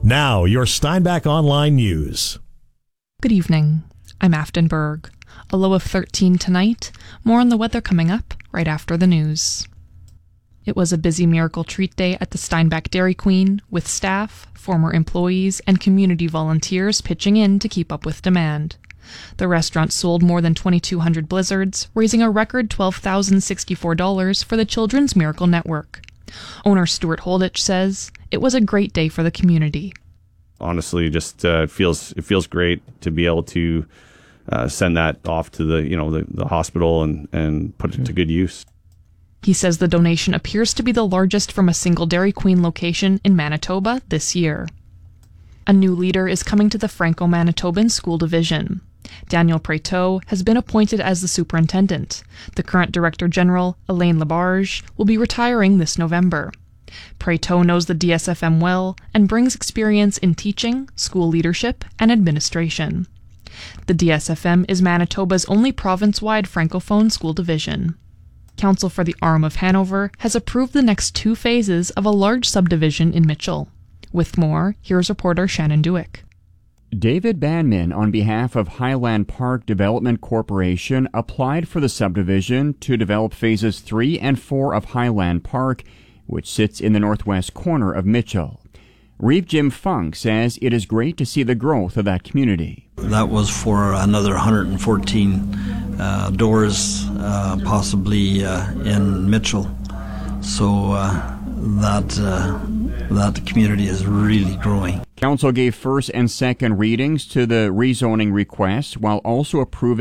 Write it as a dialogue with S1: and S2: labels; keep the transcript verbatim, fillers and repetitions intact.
S1: Now, your Steinbach Online News.
S2: Good evening. I'm Afton Berg. A low of thirteen tonight. More on the weather coming up right after the news. It was a busy Miracle Treat Day at the Steinbach Dairy Queen, with staff, former employees, and community volunteers pitching in to keep up with demand. The restaurant sold more than twenty-two hundred blizzards, raising a record twelve thousand sixty-four dollars for the Children's Miracle Network. Owner Stuart Holditch says it was a great day for the community.
S3: Honestly, just uh, it feels it feels great to be able to uh, send that off to the you know the, the hospital and, and put it to good use.
S2: He says the donation appears to be the largest from a single Dairy Queen location in Manitoba this year. A new leader is coming to the Franco-Manitoban School Division. Daniel Preto has been appointed as the superintendent. The current Director General, Elaine Labarge, will be retiring this November. Preto knows the D S F M well and brings experience in teaching, school leadership, and administration. The D S F M is Manitoba's only province-wide Francophone school division. Council for the Arm of Hanover has approved the next two phases of a large subdivision in Mitchell. With more, here's reporter Shannon Dewick.
S4: David Banman, on behalf of Highland Park Development Corporation, applied for the subdivision to develop phases three and four of Highland Park, which sits in the northwest corner of Mitchell. Reeve Jim Funk says it is great to see the growth of that community.
S5: That was for another one hundred fourteen uh, doors, uh, possibly uh, in Mitchell. So uh, that uh, that community is really growing.
S4: Council gave first and second readings to the rezoning request while also approving